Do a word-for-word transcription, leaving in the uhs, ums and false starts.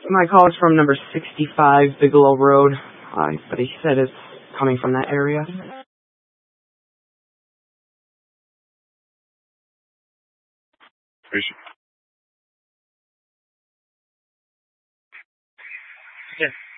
My call is from number sixty-five Bigelow Road, uh, but he said it's coming from that area. Appreciate it. Yes.